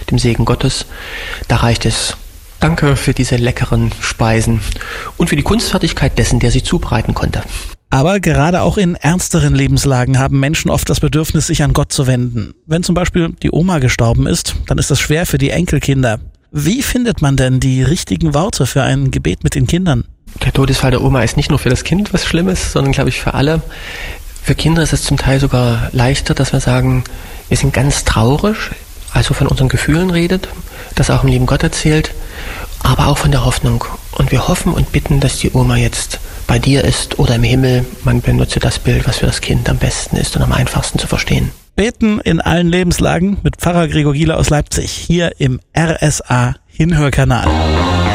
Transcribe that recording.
dem Segen Gottes. Da reicht es. Danke für diese leckeren Speisen und für die Kunstfertigkeit dessen, der sie zubereiten konnte. Aber gerade auch in ernsteren Lebenslagen haben Menschen oft das Bedürfnis, sich an Gott zu wenden. Wenn zum Beispiel die Oma gestorben ist, dann ist das schwer für die Enkelkinder. Wie findet man denn die richtigen Worte für ein Gebet mit den Kindern? Der Todesfall der Oma ist nicht nur für das Kind was Schlimmes, sondern, glaube ich, für alle. Für Kinder ist es zum Teil sogar leichter, dass wir sagen, wir sind ganz traurig, also von unseren Gefühlen redet, das auch im lieben Gott erzählt, aber auch von der Hoffnung. Und wir hoffen und bitten, dass die Oma jetzt bei dir ist oder im Himmel. Man benutze das Bild, was für das Kind am besten ist und am einfachsten zu verstehen. Beten in allen Lebenslagen mit Pfarrer Gregor Giele aus Leipzig, hier im RSA Hinhörkanal.